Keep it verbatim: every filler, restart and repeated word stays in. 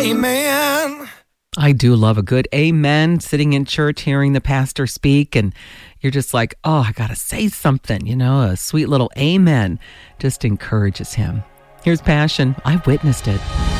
amen. I do love a good amen, sitting in church, hearing the pastor speak, and you're just like, oh, I got to say something, you know, a sweet little amen just encourages him. Here's Passion. I witnessed it.